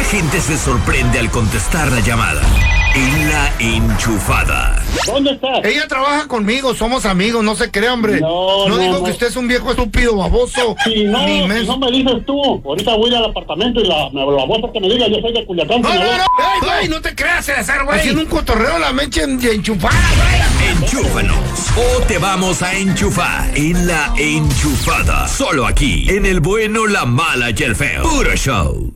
gente se sorprende al contestar la llamada. En La Enchufada. ¿Dónde estás? Ella trabaja conmigo, somos amigos, no se cree, hombre. No digo que usted es un viejo estúpido, baboso. Si no me dices tú, ahorita voy al apartamento y la voz que me diga, yo soy de Culiacán. No, no te creas, César, güey. Haciendo un cotorreo la mecha enchufada, güey. Enchúfanos o te vamos a enchufar en La Enchufada. Solo aquí, en el bueno, la mala y el feo. Puro show.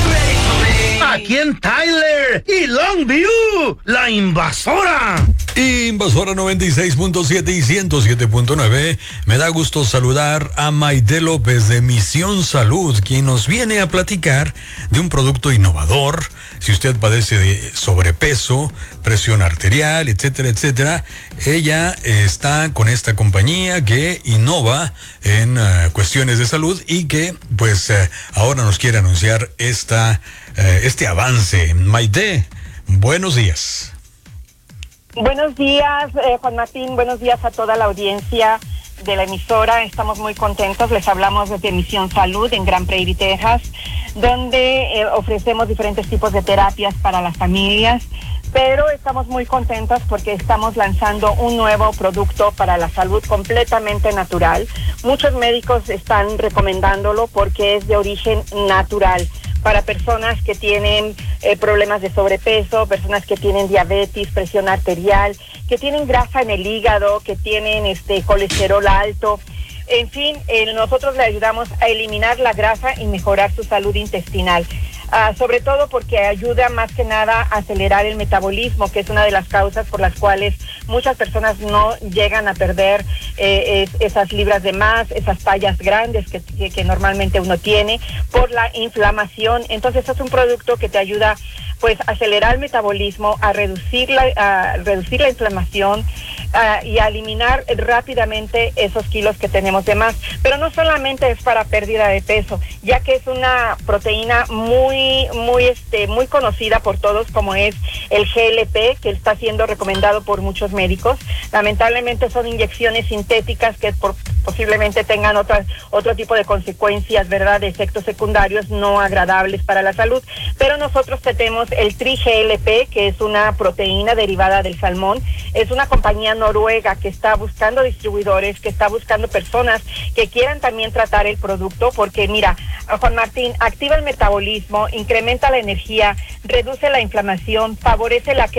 Aquí en Tyler y Longview, la invasora. Invasora 96.7 y 107.9. Me da gusto saludar a Maite López de Misión Salud, quien nos viene a platicar de un producto innovador. Si usted padece de sobrepeso, presión arterial, etcétera, etcétera, ella está con esta compañía que innova en cuestiones de salud y que pues ahora nos quiere anunciar este avance. Maite, buenos días. Buenos días, Juan Martín, buenos días a toda la audiencia de la emisora. Estamos muy contentos, les hablamos desde Misión Salud en Grand Prairie, Texas, donde ofrecemos diferentes tipos de terapias para las familias, pero estamos muy contentos porque estamos lanzando un nuevo producto para la salud completamente natural. Muchos médicos están recomendándolo porque es de origen natural. Para personas que tienen problemas de sobrepeso, personas que tienen diabetes, presión arterial, que tienen grasa en el hígado, que tienen colesterol alto. En fin, nosotros le ayudamos a eliminar la grasa y mejorar su salud intestinal. Sobre todo porque ayuda más que nada a acelerar el metabolismo, que es una de las causas por las cuales muchas personas no llegan a perder esas libras de más, esas tallas grandes que normalmente uno tiene por la inflamación. Entonces es un producto que te ayuda pues a acelerar el metabolismo, a reducir la inflamación y a eliminar rápidamente esos kilos que tenemos de más. Pero no solamente es para pérdida de peso, ya que es una proteína muy conocida por todos, como es el GLP, que está siendo recomendado por muchos médicos. Lamentablemente son inyecciones sintéticas que posiblemente tengan otro tipo de consecuencias, ¿verdad?, de efectos secundarios no agradables para la salud. Pero nosotros tenemos el TriGLP, que es una proteína derivada del salmón. Es una compañía noruega que está buscando distribuidores, que está buscando personas que quieran también tratar el producto, porque mira, Juan Martín, activa el metabolismo, incrementa la energía, reduce la inflamación, favorece la